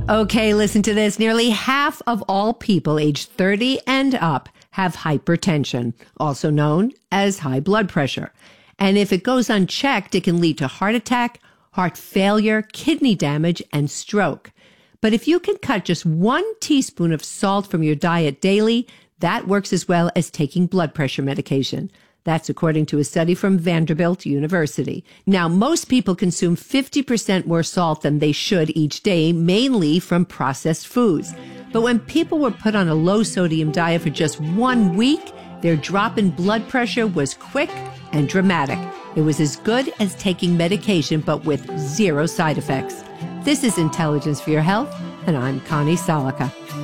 Okay, listen to this. Nearly half of all people aged 30 and up have hypertension, also known as high blood pressure. And if it goes unchecked, it can lead to heart attack, heart failure, kidney damage, and stroke. But if you can cut just 1 teaspoon of salt from your diet daily, that works as well as taking blood pressure medication. That's according to a study from Vanderbilt University. Now, most people consume 50% more salt than they should each day, mainly from processed foods. But when people were put on a low-sodium diet for just 1 week, their drop in blood pressure was quick and dramatic. It was as good as taking medication, but with 0 side effects. This is Intelligence for Your Health, and I'm Connie Salica.